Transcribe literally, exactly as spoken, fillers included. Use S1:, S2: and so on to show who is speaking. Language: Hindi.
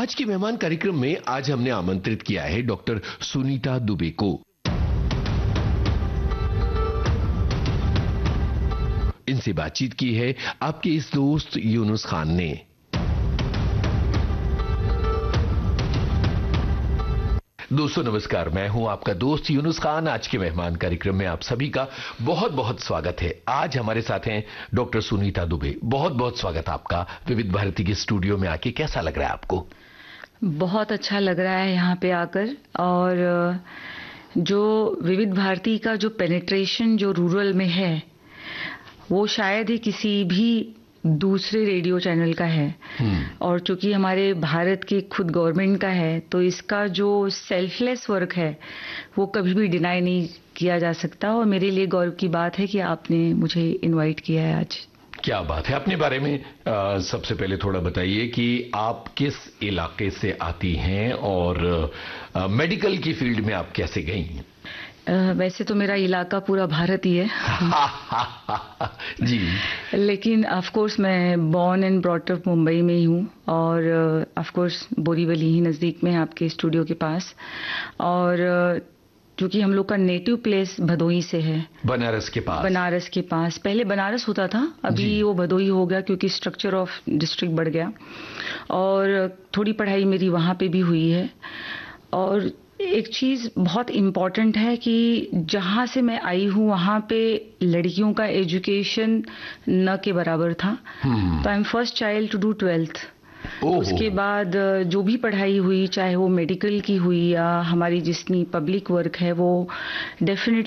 S1: आज के मेहमान कार्यक्रम में आज हमने आमंत्रित किया है डॉक्टर सुनीता दुबे को। इनसे बातचीत की है आपके इस दोस्त यूनुस खान ने। दोस्तों नमस्कार, मैं हूं आपका दोस्त यूनुस खान। आज के मेहमान कार्यक्रम में आप सभी का बहुत बहुत स्वागत है। आज हमारे साथ हैं डॉक्टर सुनीता दुबे। बहुत बहुत स्वागत आपका विविध भारती के स्टूडियो में आके। कैसा लग रहा है आपको?
S2: बहुत अच्छा लग रहा है यहाँ पे आकर, और जो विविध भारती का जो पेनिट्रेशन जो रूरल में है वो शायद ही किसी भी दूसरे रेडियो चैनल का है। और चूंकि हमारे भारत की खुद गवर्नमेंट का है तो इसका जो सेल्फलेस वर्क है वो कभी भी डिनाई नहीं किया जा सकता। और मेरे लिए गौरव की बात है कि आपने मुझे इनवाइट किया है आज।
S1: क्या बात है। अपने बारे में आ, सबसे पहले थोड़ा बताइए कि आप किस इलाके से आती हैं और आ, मेडिकल की फील्ड में आप कैसे गई हैं?
S2: Uh, वैसे तो मेरा इलाका पूरा भारत ही है
S1: जी,
S2: लेकिन ऑफ कोर्स मैं born and brought up Mumbai में ही हूँ, और ऑफ कोर्स बोरीवली ही नज़दीक में है आपके स्टूडियो के पास। और क्योंकि हम लोग का नेटिव प्लेस भदोही से है,
S1: बनारस के पास। बनारस
S2: के पास पहले बनारस होता था, अभी वो भदोही हो गया क्योंकि स्ट्रक्चर ऑफ डिस्ट्रिक्ट बढ़ गया। और थोड़ी पढ़ाई मेरी वहाँ पे भी हुई है। और एक चीज बहुत इम्पोर्टेंट है कि जहां से मैं आई हूं वहां पे लड़कियों का एजुकेशन न के बराबर था। तो I am first child to do twelfth. उसके बाद जो भी पढ़ाई हुई, चाहे वो मेडिकल की हुई या हमारी जितनी पब्लिक वर्क है, वो डेफिनेटली